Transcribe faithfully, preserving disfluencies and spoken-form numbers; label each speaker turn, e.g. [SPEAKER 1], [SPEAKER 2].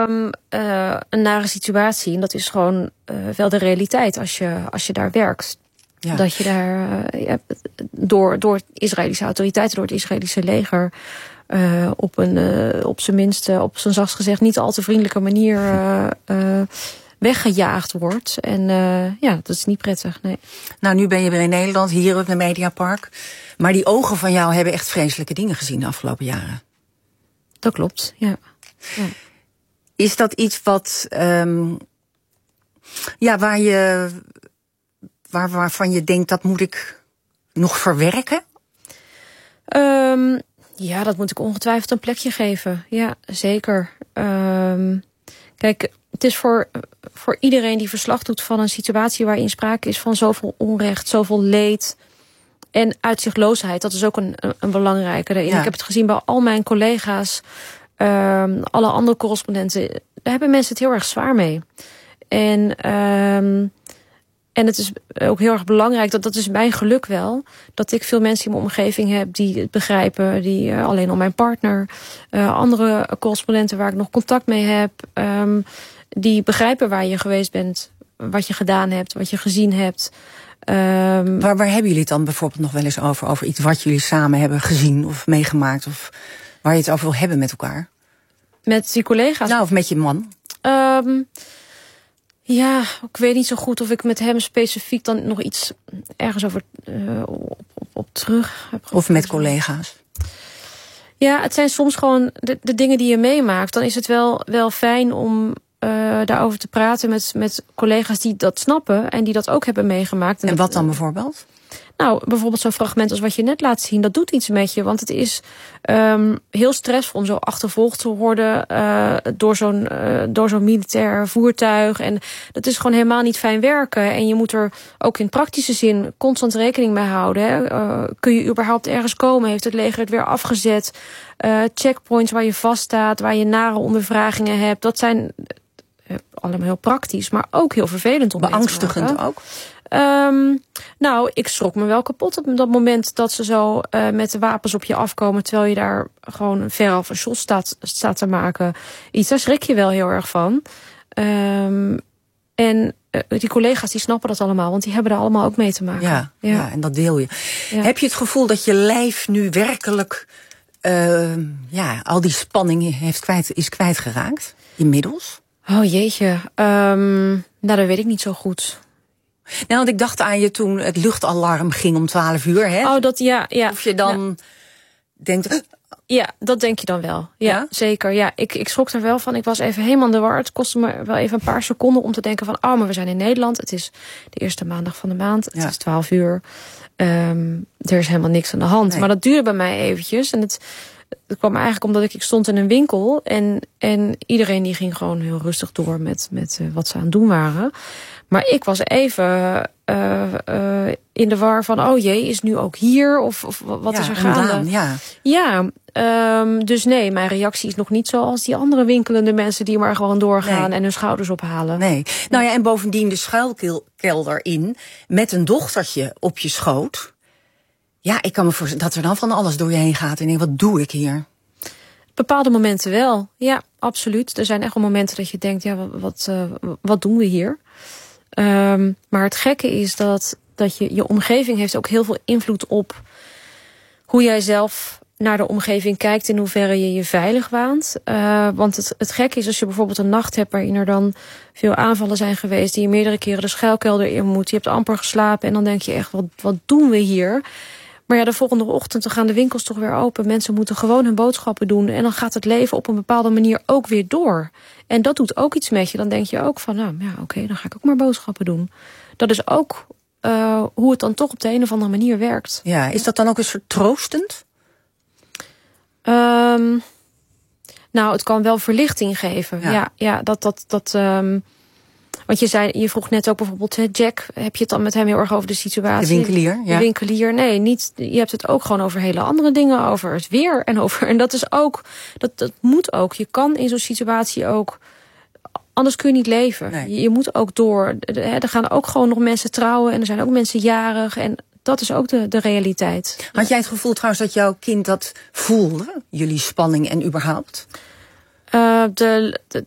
[SPEAKER 1] um, uh, een nare situatie. En dat is gewoon uh, wel de realiteit als je, als je daar werkt. Ja. Dat je daar uh, ja, door, door Israëlische autoriteiten, door het Israëlische leger... Uh, op een, uh, op zijn minst, uh, op zijn zachtst gezegd, niet al te vriendelijke manier uh, uh, weggejaagd wordt. En uh, ja, dat is niet prettig, nee.
[SPEAKER 2] Nou, nu ben je weer in Nederland, hier op het Mediapark. Maar die ogen van jou hebben echt vreselijke dingen gezien de afgelopen jaren.
[SPEAKER 1] Dat klopt, ja. ja.
[SPEAKER 2] Is dat iets wat, um, ja, waar je, waar, waarvan je denkt, dat moet ik nog verwerken?
[SPEAKER 1] Um, Ja, dat moet ik ongetwijfeld een plekje geven. Ja, zeker. Um, kijk, het is voor, voor iedereen die verslag doet van een situatie waarin sprake is van zoveel onrecht, zoveel leed en uitzichtloosheid. Dat is ook een, een belangrijke. Ja. Ik heb het gezien bij al mijn collega's, um, alle andere correspondenten. Daar hebben mensen het heel erg zwaar mee. En um, En het is ook heel erg belangrijk, dat dat is mijn geluk wel, dat ik veel mensen in mijn omgeving heb die het begrijpen, die uh, alleen al mijn partner, uh, andere correspondenten waar ik nog contact mee heb, um, die begrijpen waar je geweest bent, wat je gedaan hebt, wat je gezien hebt. Um,
[SPEAKER 2] waar, waar hebben jullie het dan bijvoorbeeld nog wel eens over? Over iets wat jullie samen hebben gezien of meegemaakt, of waar je het over wil hebben met elkaar?
[SPEAKER 1] Met die collega's?
[SPEAKER 2] Nou, of met je man?
[SPEAKER 1] Um, Ja, ik weet niet zo goed of ik met hem specifiek dan nog iets ergens over uh, op, op, op terug heb gehad.
[SPEAKER 2] Of met collega's?
[SPEAKER 1] Ja, het zijn soms gewoon de, de dingen die je meemaakt. Dan is het wel, wel fijn om uh, daarover te praten met, met collega's die dat snappen en die dat ook hebben meegemaakt.
[SPEAKER 2] En, en wat dan bijvoorbeeld?
[SPEAKER 1] Nou, bijvoorbeeld zo'n fragment als wat je net laat zien, dat doet iets met je. Want het is um, heel stressvol om zo achtervolgd te worden uh, door zo'n uh, door zo'n militair voertuig. En dat is gewoon helemaal niet fijn werken. En je moet er ook in praktische zin constant rekening mee houden. Hè. Uh, kun je überhaupt ergens komen? Heeft het leger het weer afgezet? Uh, checkpoints waar je vaststaat, waar je nare ondervragingen hebt. Dat zijn uh, allemaal heel praktisch, maar ook heel vervelend om mee te maken.
[SPEAKER 2] Beangstigend ook?
[SPEAKER 1] Um, nou, ik schrok me wel kapot op dat moment dat ze zo uh, met de wapens op je afkomen, terwijl je daar gewoon veraf een shot staat, staat te maken. Iets, daar schrik je wel heel erg van. Um, en uh, die collega's die snappen dat allemaal, want die hebben er allemaal ook mee te maken.
[SPEAKER 2] Ja, ja. ja en dat deel je. Ja. Heb je het gevoel dat je lijf nu werkelijk uh, ja, al die spanning heeft kwijt, is kwijtgeraakt? Inmiddels?
[SPEAKER 1] Oh jeetje, um, nou dat weet ik niet zo goed.
[SPEAKER 2] Nou, want ik dacht aan je toen het luchtalarm ging om twaalf uur, hè?
[SPEAKER 1] Oh, dat, ja, ja.
[SPEAKER 2] Of je dan
[SPEAKER 1] ja.
[SPEAKER 2] denkt...
[SPEAKER 1] Ja, dat denk je dan wel. Ja, ja? Zeker. Ja, ik, ik schrok er wel van. Ik was even helemaal in de war. Het kostte me wel even een paar seconden om te denken van... oh, maar we zijn in Nederland. Het is de eerste maandag van de maand. Het ja. is twaalf uur. Um, er is helemaal niks aan de hand. Nee. Maar dat duurde bij mij eventjes. En het, het kwam eigenlijk omdat ik, ik stond in een winkel... en, en iedereen die ging gewoon heel rustig door met, met uh, wat ze aan het doen waren... Maar ik was even uh, uh, in de war van, oh jee, is nu ook hier? Of, of wat
[SPEAKER 2] ja,
[SPEAKER 1] is er gaande?
[SPEAKER 2] Daan, ja,
[SPEAKER 1] ja um, dus nee, mijn reactie is nog niet zoals die andere winkelende mensen... die maar gewoon doorgaan nee. en hun schouders ophalen.
[SPEAKER 2] Nee. Nou ja, en bovendien de schuilkelder in met een dochtertje op je schoot. Ja, ik kan me voorstellen dat er dan van alles door je heen gaat. En denk, wat doe ik hier?
[SPEAKER 1] Bepaalde momenten wel, ja, absoluut. Er zijn echt wel momenten dat je denkt, ja, wat, wat, uh, wat doen we hier? Um, maar het gekke is dat, dat je, je omgeving heeft ook heel veel invloed op hoe jij zelf naar de omgeving kijkt, in hoeverre je je veilig waant. Uh, want het, het gekke is als je bijvoorbeeld een nacht hebt waarin er dan veel aanvallen zijn geweest, die je meerdere keren de schuilkelder in moet. Je hebt amper geslapen en dan denk je echt, wat, wat doen we hier? Maar ja, de volgende ochtend dan gaan de winkels toch weer open. Mensen moeten gewoon hun boodschappen doen. En dan gaat het leven op een bepaalde manier ook weer door. En dat doet ook iets met je. Dan denk je ook van, nou ja, oké, okay, dan ga ik ook maar boodschappen doen. Dat is ook uh, hoe het dan toch op de een of andere manier werkt.
[SPEAKER 2] Ja, is dat dan ook een soort troostend?
[SPEAKER 1] Um, nou, het kan wel verlichting geven. Ja, ja, ja dat... dat, dat um, Want je zei, je vroeg net ook bijvoorbeeld, Jack, heb je het dan met hem heel erg over de situatie?
[SPEAKER 2] De winkelier, ja.
[SPEAKER 1] De winkelier, nee, niet. Je hebt het ook gewoon over hele andere dingen, over het weer en over. En dat is ook, dat, dat moet ook. Je kan in zo'n situatie ook, anders kun je niet leven. Nee. Je, je moet ook door. Er gaan ook gewoon nog mensen trouwen en er zijn ook mensen jarig en dat is ook de, de realiteit.
[SPEAKER 2] Had jij het gevoel trouwens dat jouw kind dat voelde, jullie spanning en überhaupt?
[SPEAKER 1] Uh, de, de,